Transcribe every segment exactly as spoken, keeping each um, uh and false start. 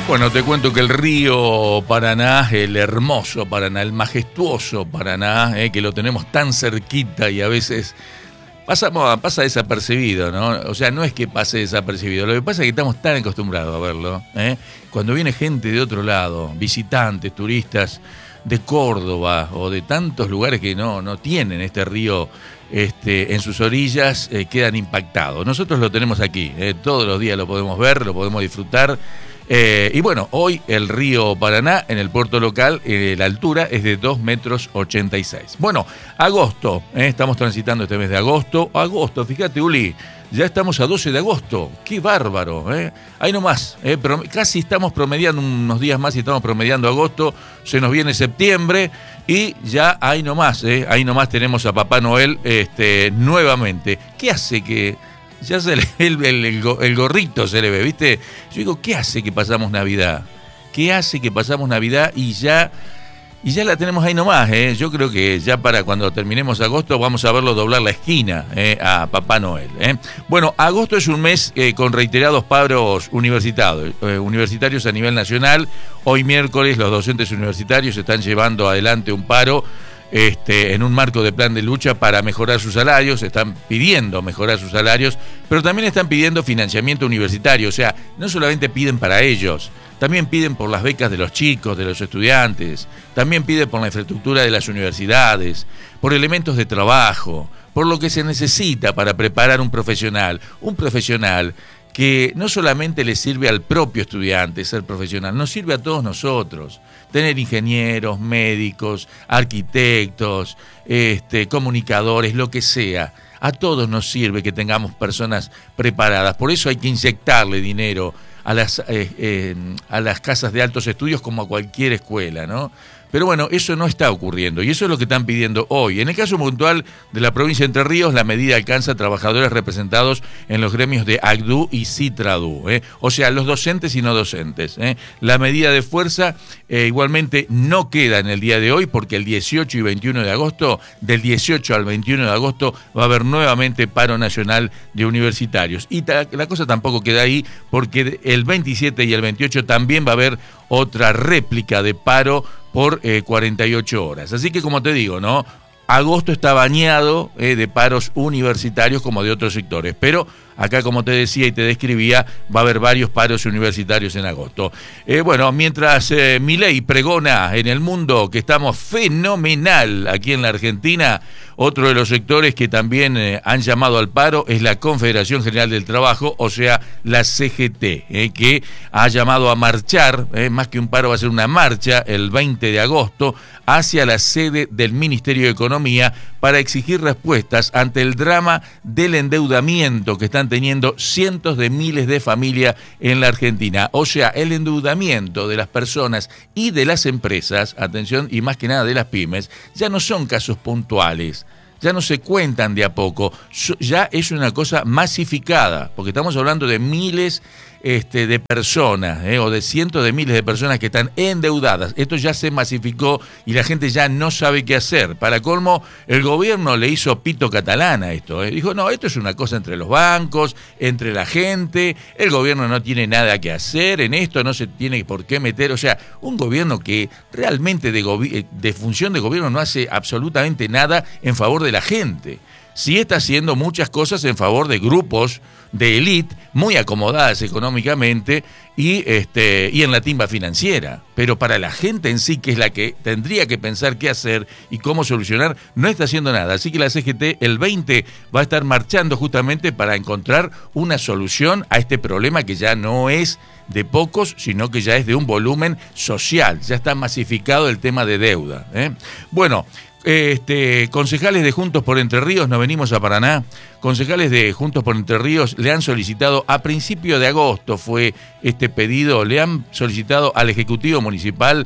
Bueno, te cuento que el río Paraná, el hermoso Paraná, el majestuoso Paraná, eh, que lo tenemos tan cerquita y a veces pasamos, pasa desapercibido, ¿no? O sea, no es que pase desapercibido, lo que pasa es que estamos tan acostumbrados a verlo, ¿eh? Cuando viene gente de otro lado, visitantes, turistas de Córdoba o de tantos lugares que no, no tienen este río este, en sus orillas, eh, quedan impactados. Nosotros lo tenemos aquí, eh, todos los días lo podemos ver, lo podemos disfrutar. Eh, y bueno, hoy el río Paraná en el puerto local, eh, la altura es de dos metros ochenta y seis. Bueno, agosto, eh, estamos transitando este mes de agosto. Agosto, fíjate, Uli, ya estamos a doce de agosto. ¡Qué bárbaro! Eh. Ahí nomás, eh, prom- casi estamos promediando unos días más y estamos promediando agosto. Se nos viene septiembre y ya ahí nomás, eh, ahí nomás tenemos a Papá Noel este, nuevamente. ¿Qué hace que ya se le ve el, el, el, el gorrito, se le ve, ¿viste? Yo digo, ¿qué hace que pasamos Navidad? ¿Qué hace que pasamos Navidad y ya, y ya la tenemos ahí nomás? ¿eh? Yo creo que ya para cuando terminemos agosto vamos a verlo doblar la esquina eh, a Papá Noel. ¿eh? Bueno, agosto es un mes eh, con reiterados paros universitarios, eh, universitarios a nivel nacional. Hoy miércoles los docentes universitarios están llevando adelante un paro Este, en un marco de plan de lucha para mejorar sus salarios, están pidiendo mejorar sus salarios, pero también están pidiendo financiamiento universitario, o sea, no solamente piden para ellos, también piden por las becas de los chicos, de los estudiantes, también piden por la infraestructura de las universidades, por elementos de trabajo, por lo que se necesita para preparar un profesional, un profesional que no solamente le sirve al propio estudiante ser profesional, nos sirve a todos nosotros. Tener ingenieros, médicos, arquitectos, este, comunicadores, lo que sea. A todos nos sirve que tengamos personas preparadas. Por eso hay que inyectarle dinero a las, eh, eh, a las casas de altos estudios como a cualquier escuela, ¿no? Pero bueno, eso no está ocurriendo y eso es lo que están pidiendo hoy. En el caso puntual de la provincia de Entre Ríos, la medida alcanza a trabajadores representados en los gremios de A C D U y CITRADU, ¿eh? O sea, los docentes y no docentes. ¿eh? La medida de fuerza eh, igualmente no queda en el día de hoy porque el dieciocho y veintiuno de agosto, del dieciocho al veintiuno de agosto, va a haber nuevamente paro nacional de universitarios. Y ta- la cosa tampoco queda ahí porque el veintisiete y el veintiocho también va a haber otra réplica de paro por eh, cuarenta y ocho horas. Así que, como te digo, ¿no? Agosto está bañado eh, de paros universitarios como de otros sectores, pero acá, como te decía y te describía, va a haber varios paros universitarios en agosto. Eh, bueno, mientras eh, Milei pregona en el mundo que estamos fenomenal aquí en la Argentina, otro de los sectores que también eh, han llamado al paro es la Confederación General del Trabajo, o sea, la C G T, eh, que ha llamado a marchar, eh, más que un paro va a ser una marcha, el veinte de agosto, hacia la sede del Ministerio de Economía para exigir respuestas ante el drama del endeudamiento que están teniendo cientos de miles de familias en la Argentina. O sea, el endeudamiento de las personas y de las empresas, atención, y más que nada de las pymes, ya no son casos puntuales. Ya no se cuentan de a poco, ya es una cosa masificada, porque estamos hablando de miles este, de personas, eh, o de cientos de miles de personas que están endeudadas. Esto ya se masificó y la gente ya no sabe qué hacer. Para colmo, el gobierno le hizo pito catalán a esto. Eh. Dijo, no, esto es una cosa entre los bancos, entre la gente, el gobierno no tiene nada que hacer, en esto no se tiene por qué meter. O sea, un gobierno que realmente de, gobi- de función de gobierno no hace absolutamente nada en favor de la gente. Sí está haciendo muchas cosas en favor de grupos de élite muy acomodadas económicamente y, este, y en la timba financiera. Pero para la gente en sí, que es la que tendría que pensar qué hacer y cómo solucionar, no está haciendo nada. Así que la C G T el veinte va a estar marchando justamente para encontrar una solución a este problema que ya no es de pocos, sino que ya es de un volumen social. Ya está masificado el tema de deuda. ¿eh? Bueno, Este, concejales de Juntos por Entre Ríos, nos venimos a Paraná, concejales de Juntos por Entre Ríos le han solicitado, a principio de agosto fue este pedido, le han solicitado al Ejecutivo Municipal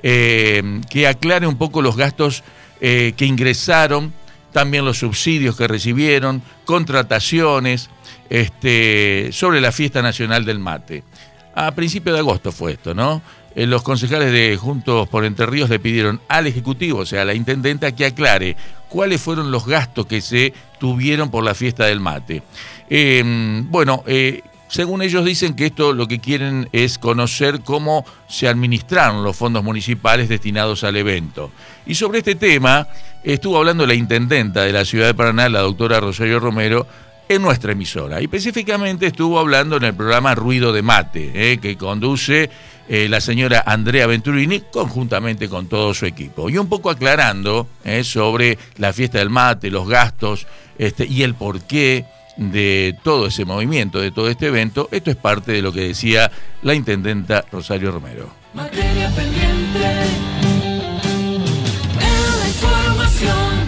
eh, que aclare un poco los gastos eh, que ingresaron, también los subsidios que recibieron, contrataciones, este, sobre la Fiesta Nacional del Mate. A principio de agosto fue esto, ¿no? Eh, los concejales de Juntos por Entre Ríos le pidieron al Ejecutivo, o sea, a la Intendenta, que aclare cuáles fueron los gastos que se tuvieron por la Fiesta del Mate. Eh, bueno, eh, según ellos dicen que esto lo que quieren es conocer cómo se administraron los fondos municipales destinados al evento. Y sobre este tema estuvo hablando la intendenta de la ciudad de Paraná, la doctora Rosario Romero, en nuestra emisora. Y específicamente estuvo hablando en el programa Ruido de Mate, eh, que conduce eh, la señora Andrea Venturini conjuntamente con todo su equipo. Y un poco aclarando eh, sobre la fiesta del mate, los gastos este, y el porqué de todo ese movimiento, de todo este evento. Esto es parte de lo que decía la intendenta Rosario Romero. Materia pendiente en la información.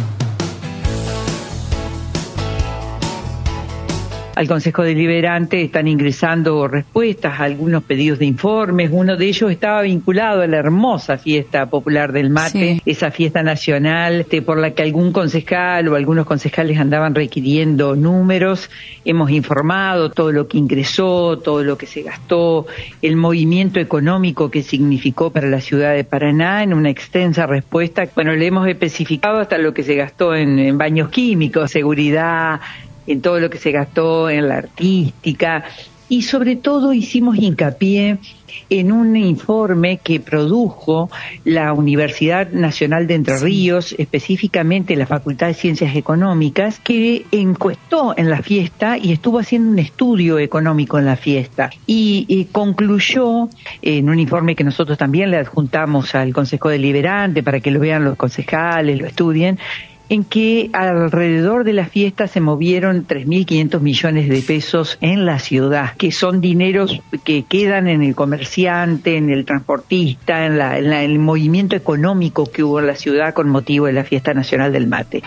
Al Consejo Deliberante están ingresando respuestas a algunos pedidos de informes. Uno de ellos estaba vinculado a la hermosa fiesta popular del mate, sí. Esa fiesta nacional este, por la que algún concejal o algunos concejales andaban requiriendo números. Hemos informado todo lo que ingresó, todo lo que se gastó, el movimiento económico que significó para la ciudad de Paraná en una extensa respuesta. Bueno, le hemos especificado hasta lo que se gastó en, en baños químicos, seguridad, en todo lo que se gastó en la artística, y sobre todo hicimos hincapié en un informe que produjo la Universidad Nacional de Entre Ríos, específicamente la Facultad de Ciencias Económicas, que encuestó en la fiesta y estuvo haciendo un estudio económico en la fiesta, y, y concluyó en un informe que nosotros también le adjuntamos al Consejo Deliberante para que lo vean los concejales, lo estudien, en que alrededor de la fiesta se movieron tres mil quinientos millones de pesos en la ciudad, que son dineros que quedan en el comerciante, en el transportista, en, la, en, la, en el movimiento económico que hubo en la ciudad con motivo de la Fiesta Nacional del Mate.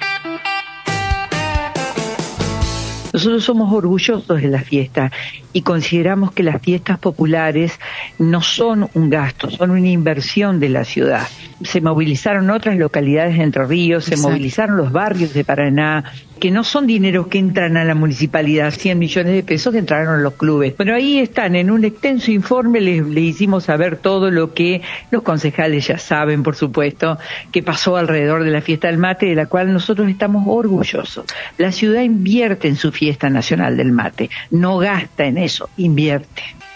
Nosotros somos orgullosos de la fiesta y consideramos que las fiestas populares no son un gasto, son una inversión de la ciudad. Se movilizaron otras localidades de Entre Ríos, se Exacto. movilizaron los barrios de Paraná, que no son dineros que entran a la municipalidad, cien millones de pesos que entraron a los clubes. Pero ahí están, en un extenso informe les, les hicimos saber todo lo que los concejales ya saben, por supuesto, que pasó alrededor de la fiesta del mate, de la cual nosotros estamos orgullosos. La ciudad invierte en su fiesta nacional del mate, no gasta en eso, invierte.